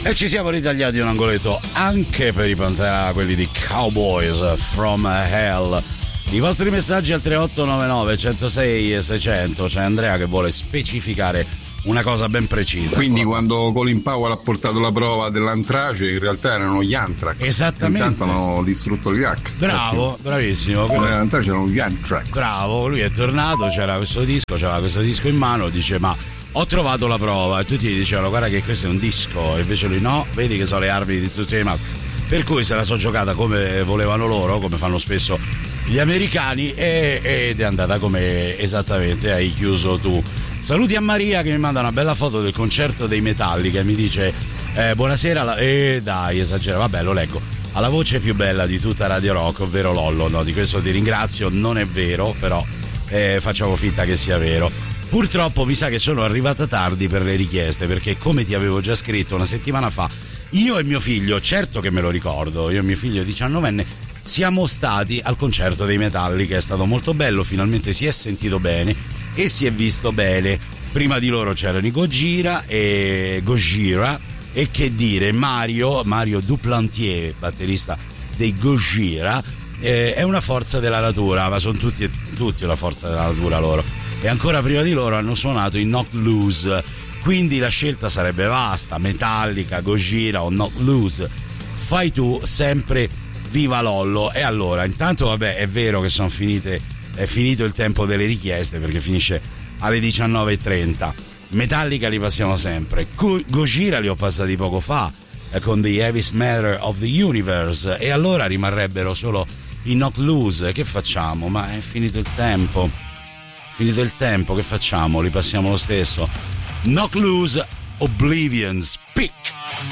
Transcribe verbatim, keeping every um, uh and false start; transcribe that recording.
E ci siamo ritagliati un angoletto anche per i Pantera, quelli di Cowboys from Hell. I vostri messaggi al tre otto nove nove uno zero sei sei zero zero. C'è Andrea che vuole specificare una cosa ben precisa. Quindi quando Colin Powell ha portato la prova dell'antrace, in realtà erano gli Anthrax. Esattamente. Intanto hanno distrutto l'Iraq. Bravo, bravissimo. L'antrace erano gli Anthrax. Bravo, lui è tornato, c'era questo disco, c'era questo disco in mano, dice ma ho trovato la prova, e tutti gli dicevano guarda che questo è un disco, e invece lui no, vedi che sono le armi di distruzione di massa. Per cui se la so giocata come volevano loro, come fanno spesso gli americani, e, ed è andata come esattamente hai chiuso tu. Saluti a Maria che mi manda una bella foto del concerto dei Metallica e mi dice eh, buonasera, la... eh dai esagera, vabbè lo leggo, alla voce più bella di tutta Radio Rock, ovvero Lollo. No, di questo ti ringrazio, non è vero, però eh, facciamo finta che sia vero. Purtroppo mi sa che sono arrivata tardi per le richieste, perché come ti avevo già scritto una settimana fa, io e mio figlio, certo che me lo ricordo, io e mio figlio diciannovenne siamo stati al concerto dei Metallica, è stato molto bello, finalmente si è sentito bene e si è visto bene. Prima di loro c'erano i Gojira e Gojira e che dire Mario Mario Duplantier, batterista dei Gojira, eh, è una forza della natura, ma sono tutti tutti una forza della natura loro. E ancora prima di loro hanno suonato i Knocked Loose, quindi la scelta sarebbe vasta: Metallica, Gojira o Knocked Loose. Fai tu, sempre viva Lollo. E allora, intanto vabbè, è vero che sono finite, è finito il tempo delle richieste perché finisce alle diciannove e trenta. Metallica li passiamo sempre, Gojira li ho passati poco fa eh, con The Heaviest Matter of the Universe, e allora rimarrebbero solo i Knocked Loose. Che facciamo? Ma è finito il tempo, finito il tempo, che facciamo? Li passiamo lo stesso. Knocked Loose, Oblivion's Peak.